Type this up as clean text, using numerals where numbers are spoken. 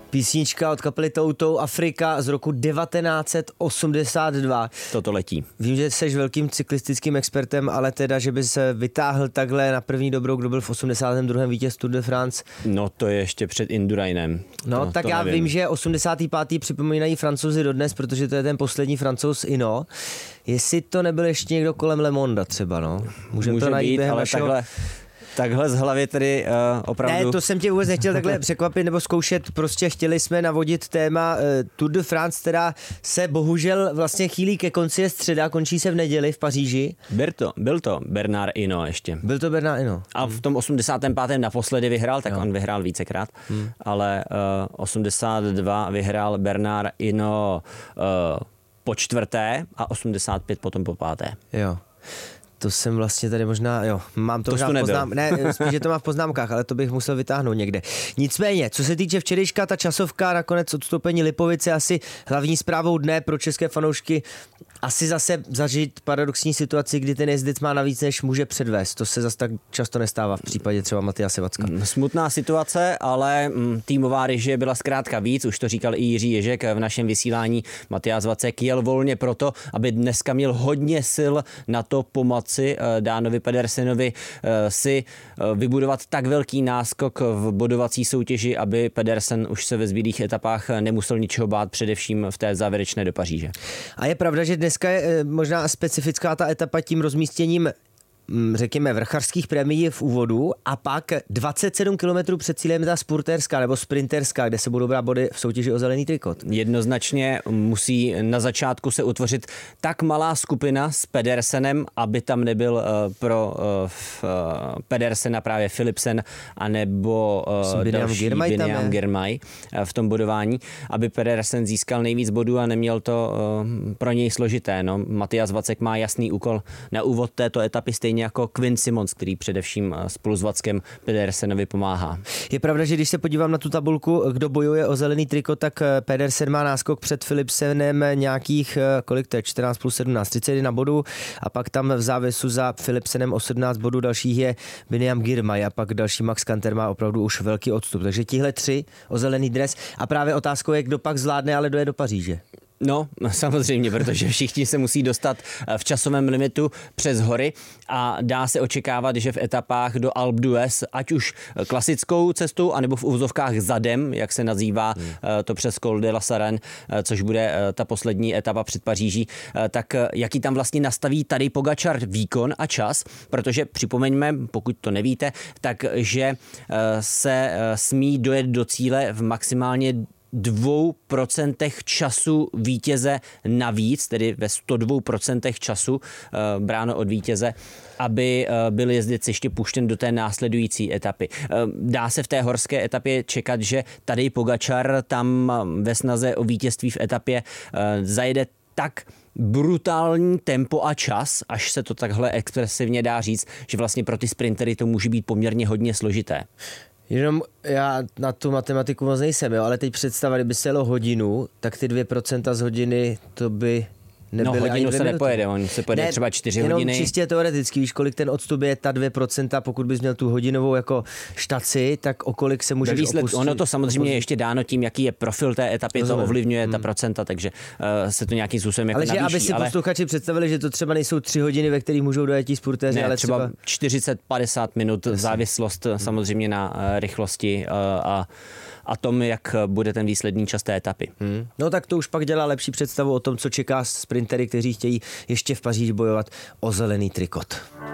Písnička od kapely Toutou Afrika z roku 1982. Toto letí. Vím, že jsi velkým cyklistickým expertem, ale teda, že bys vytáhl takhle na první dobrou, kdo byl v 82. vítěz Tour de France. No to je ještě před Indurainem. No tak já vím, že 85. připomínají Francouzi dodnes, protože to je ten poslední Francouz Ino. Jestli to nebyl ještě někdo kolem Le Monde třeba, no. Můžeme to najít během našeho... Takhle z hlavy tedy opravdu... Ne, to jsem tě vůbec nechtěl takhle překvapit nebo zkoušet, prostě chtěli jsme navodit téma Tour de France, která se bohužel vlastně chýlí ke konci, je středa, končí se v neděli v Paříži. Byl to Bernard Hinault ještě. Byl to Bernard Hinault. A v tom 85. naposledy vyhrál, tak on vyhrál vícekrát, ale 82 vyhrál Bernard Hinault po čtvrté a 85 potom po páté. Jo. To jsem vlastně tady možná, mám to možná v poznámkách, ne, spíš, že to má v poznámkách, ale to bych musel vytáhnout někde. Nicméně, co se týče včerejška, ta časovka, nakonec odstoupení Lipovice, asi hlavní zprávou dne pro české fanoušky, asi zase zažít paradoxní situaci, kdy ten jezdec má navíc, než může předvést. To se zase tak často nestává v případě třeba Matyase Vacka. Smutná situace, ale týmová režie byla zkrátka víc, už to říkal i Jiří Ježek v našem vysílání. Matyas Vacek jel volně proto, aby dneska měl hodně sil na to pomoci Dánovi Pedersenovi si vybudovat tak velký náskok v bodovací soutěži, aby Pedersen už se ve zbylých etapách nemusel ničeho bát, především v té závěrečné do Paříže. A je pravda, že dneska je možná specifická ta etapa tím rozmístěním, řekněme, vrchařských prémií v úvodu a pak 27 km před cílem ta spurterská nebo sprinterská, kde se budou brát body v soutěži o zelený trikot. Jednoznačně musí na začátku se utvořit tak malá skupina s Pedersenem, aby tam nebyl pro Pedersena právě Philipsen anebo další Biniam Girmay v tom bodování, aby Pedersen získal nejvíc bodů a neměl to pro něj složité. No, Matyas Vacek má jasný úkol na úvod této etapy, stejně jako Quinn Simmons, který především spolu s Vackem Pedersenovi pomáhá. Je pravda, že když se podívám na tu tabulku, kdo bojuje o zelený trikot, tak Pedersen má náskok před Philipsenem nějakých, kolik to je, 14 plus 17, 31 bodů a pak tam v závěsu za Philipsenem o 17 bodů dalších je Biniam Girmay a pak další Max Kanter má opravdu už velký odstup. Takže tihle tři o zelený dres a právě otázkou je, kdo pak zvládne, ale doje do Paříže. No, samozřejmě, protože všichni se musí dostat v časovém limitu přes hory a dá se očekávat, že v etapách do Alpe d'Huez, ať už klasickou cestou, anebo v uvozovkách zadem, jak se nazývá to přes Col de la Sarenne, což bude ta poslední etapa před Paříží, tak jaký tam vlastně nastaví tady Pogačar výkon a čas, protože připomeňme, pokud to nevíte, takže se smí dojet do cíle v maximálně 2% času vítěze navíc, tedy ve 102% času bráno od vítěze, aby byl jezdec ještě puštěn do té následující etapy. Dá se v té horské etapě čekat, že tady Pogačar tam ve snaze o vítězství v etapě zajede tak brutální tempo a čas, až se to takhle expresivně dá říct, že vlastně pro ty sprintery to může být poměrně hodně složité. Jenom já na tu matematiku moc nejsem, ale teď představa, kdyby se jelo hodinu, tak ty 2% z hodiny to by nebyly. No hodinu se nepojede, on se pojede třeba 4 hodiny. Jenom čistě teoreticky, víš, kolik ten odstup je, ta 2%, pokud bys měl tu hodinovou jako štaci, tak o kolik se můžeš opustit. Ono to samozřejmě je ještě dáno tím, jaký je profil té etapy, to ovlivňuje ta procenta, takže se to nějakým způsobem jako navýší. Ale že aby si posluchači představili, že to třeba nejsou 3 hodiny, ve kterých můžou dojet ti spurtéři, ale třeba 40-50 minut, závislost samozřejmě na rychlosti a tom, jak bude ten výsledný čas té etapy. No tak to už pak dělá lepší představu o tom, co čeká sprintery, kteří chtějí ještě v Paříži bojovat o zelený trikot.